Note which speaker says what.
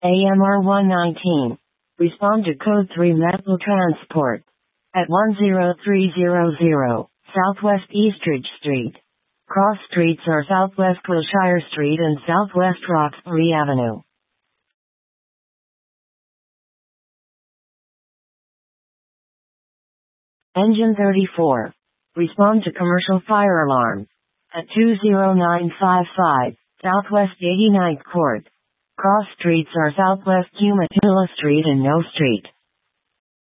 Speaker 1: AMR 119. Respond to code 3 medical transport. At 10300, Southwest Eastridge Street. Cross streets are Southwest Wilshire Street and Southwest Roxbury Avenue. Engine 34. Respond to commercial fire alarm. At 20955, Southwest 89th Court. Cross streets are Southwest Umatilla Street and No Street.